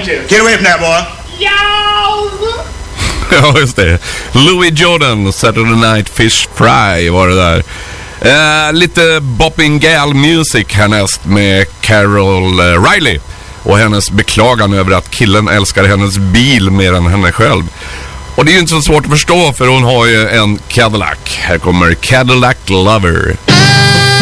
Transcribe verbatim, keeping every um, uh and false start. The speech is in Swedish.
Get away from that boy. Ja, just det. Louis Jordan, Saturday Night Fish Fry var det där. Uh, lite bopping gal music härnäst med Carol uh, Riley och hennes beklagan över att killen älskar hennes bil mer än henne själv. Och det är ju inte så svårt att förstå, för hon har ju en Cadillac. Här kommer Cadillac Lover.